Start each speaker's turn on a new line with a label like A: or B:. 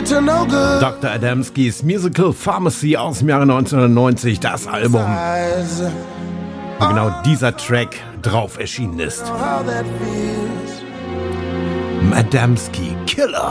A: Dr. Adamskis Musical Pharmacy aus dem Jahre 1990, das Album, wo genau dieser Track drauf erschienen ist. Adamski Killer.